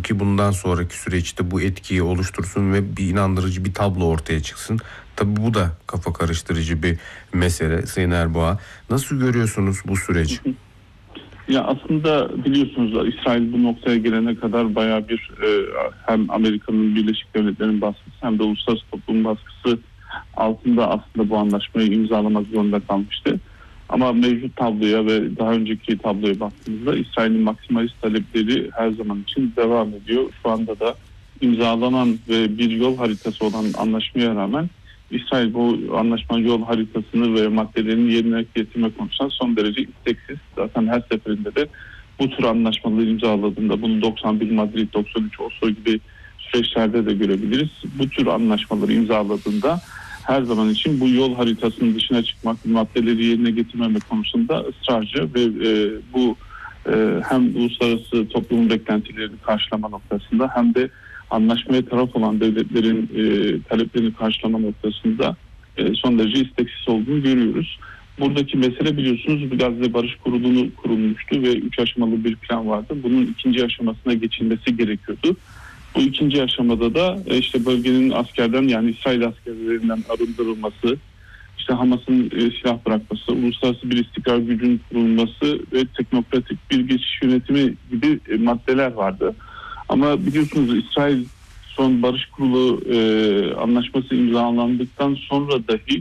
ki bundan sonraki süreçte bu etkiyi oluştursun ve bir inandırıcı bir tablo ortaya çıksın. Tabii bu da kafa karıştırıcı bir mesele Sayın Erboğa. Nasıl görüyorsunuz bu süreci? Ya aslında biliyorsunuz İsrail bu noktaya gelene kadar bayağı bir hem Amerika'nın Birleşik Devletleri'nin baskısı hem de uluslararası toplumun baskısı altında aslında bu anlaşmayı imzalamak zorunda kalmıştı. Ama mevcut tabloya ve daha önceki tabloya baktığımızda İsrail'in maksimalist talepleri her zaman için devam ediyor. Şu anda da imzalanan ve bir yol haritası olan anlaşmaya rağmen İsrail bu anlaşmanın yol haritasını ve maddelerini yerine getirme konusunda son derece isteksiz. Zaten her seferinde de bu tür anlaşmaları imzaladığında bunu 91 Madrid, 93 Oslo gibi süreçlerde de görebiliriz. Bu tür anlaşmaları imzaladığında her zaman için bu yol haritasının dışına çıkmak, maddeleri yerine getirmeme konusunda ısrarcı ve bu hem uluslararası toplumun beklentilerini karşılama noktasında hem de anlaşmaya taraf olan devletlerin taleplerini karşılama noktasında son derece isteksiz olduğunu görüyoruz. Buradaki mesele biliyorsunuz Gazze Barış Kurulu'nu kurulmuştu ve 3 aşamalı bir plan vardı. Bunun ikinci aşamasına geçilmesi gerekiyordu. Bu ikinci aşamada da işte bölgenin askerden yani İsrail askerlerinden arındırılması, işte Hamas'ın silah bırakması, uluslararası bir istikrar gücünün kurulması ve teknokratik bir geçiş yönetimi gibi maddeler vardı. Ama biliyorsunuz İsrail son barış kurulu anlaşması imzalandıktan sonra dahi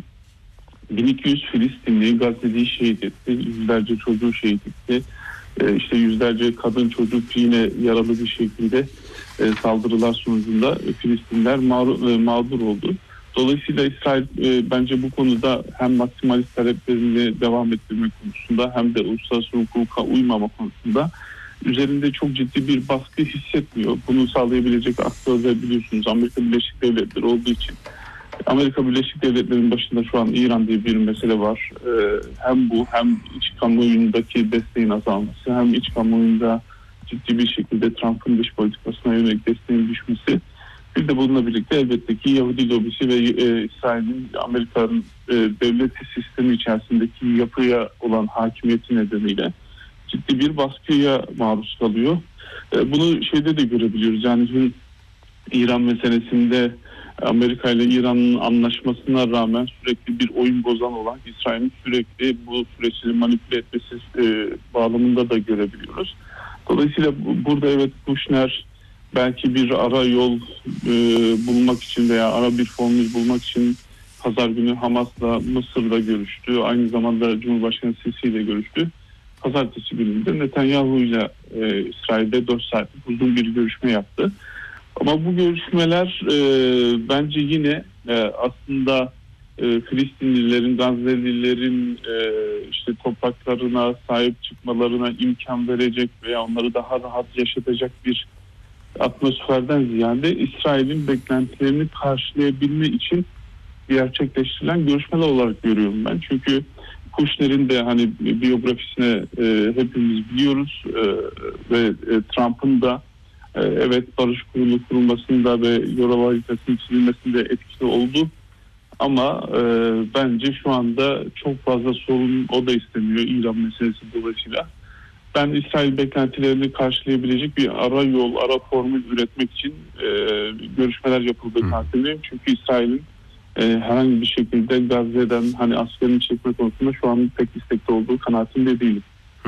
1200 Filistinli Gazze'yi şehit etti. Yüzlerce çocuğu şehit etti. İşte yüzlerce kadın çocuk yine yaralı bir şekilde saldırılar sonucunda Filistinler mağdur oldu. Dolayısıyla İsrail bence bu konuda hem maksimalist taleplerini devam ettirme konusunda hem de uluslararası hukuka uymama konusunda üzerinde çok ciddi bir baskı hissetmiyor. Bunu sağlayabilecek aktörler biliyorsunuz Amerika Birleşik Devletleri olduğu için. Amerika Birleşik Devletleri'nin başında şu an İran diye bir mesele var. Hem bu hem iç kamuoyundaki desteğin azalması hem iç kamuoyunda ciddi bir şekilde Trump'ın dış politikasına yönelik desteğin düşmesi. Bir de bununla birlikte elbette ki Yahudi lobisi ve İsrail'in Amerika'nın devleti sistemi içerisindeki yapıya olan hakimiyeti nedeniyle ciddi bir baskıya maruz kalıyor. Bunu şeyde de görebiliyoruz. Yani İran meselesinde Amerika ile İran'ın anlaşmasına rağmen sürekli bir oyun bozan olan İsrail'in sürekli bu süreçleri manipüle etmesi bağlamında da görebiliyoruz. Dolayısıyla burada evet Kushner belki bir ara yol bulmak için veya ara bir formül bulmak için pazar günü Hamas'la Mısır'da görüştü. Aynı zamanda Cumhurbaşkanı Sisi ile görüştü. Pazartesi gününde Netanyahu ile İsrail'de 4 saatlik uzun bir görüşme yaptı. Ama bu görüşmeler bence yine aslında Filistinlilerin, Gazze'lilerin işte topraklarına sahip çıkmalarına imkan verecek veya onları daha rahat yaşatacak bir atmosferden ziyade İsrail'in beklentilerini karşılayabilme için gerçekleştirilen görüşmeler olarak görüyorum ben. Çünkü Kushner'in de hani biyografisine hepimiz biliyoruz ve Trump'ın da evet barış kurulu kurulmasında ve yol haritasının çizilmesinde etkili oldu. Ama bence şu anda çok fazla sorun o da istemiyor İran meselesi dolayısıyla. Ben İsrail beklentilerini karşılayabilecek bir ara yol, ara formül üretmek için görüşmeler yapıldığı kanaatindeyim. Çünkü İsrail'in herhangi bir şekilde Gazze'den hani askerini çekme konusunda şu an pek istekli olduğu kanaatinde değilim.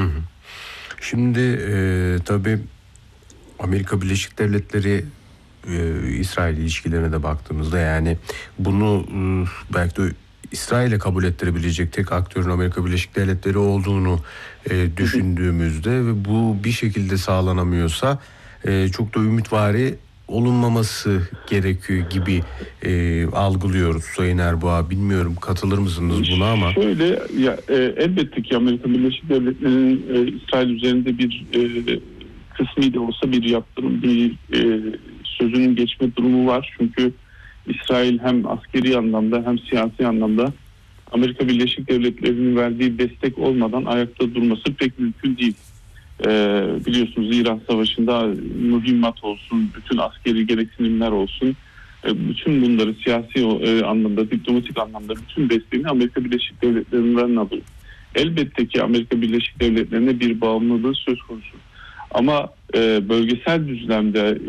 Şimdi tabii Amerika Birleşik Devletleri İsrail ilişkilerine de baktığımızda yani bunu belki de İsrail'e kabul ettirebilecek tek aktörün Amerika Birleşik Devletleri olduğunu düşündüğümüzde ve bu bir şekilde sağlanamıyorsa çok da ümitvari olunmaması gerekiyor gibi algılıyoruz Sayın Erboğa. Bilmiyorum katılır mısınız buna ama. Şöyle ya, elbette ki Amerika Birleşik Devletleri'nin İsrail üzerinde bir kısmi de olsa bir yaptırım, bir sözünün geçme durumu var. Çünkü İsrail hem askeri anlamda hem siyasi anlamda Amerika Birleşik Devletleri'nin verdiği destek olmadan ayakta durması pek mümkün değil. Biliyorsunuz İran Savaşı'nda mühimmat olsun, bütün askeri gereksinimler olsun, bütün bunları siyasi anlamda, diplomatik anlamda bütün desteğini Amerika Birleşik Devletleri'nden alıyor. Elbette ki Amerika Birleşik Devletleri'ne bir bağımlılığı söz konusu. Ama bölgesel düzlemde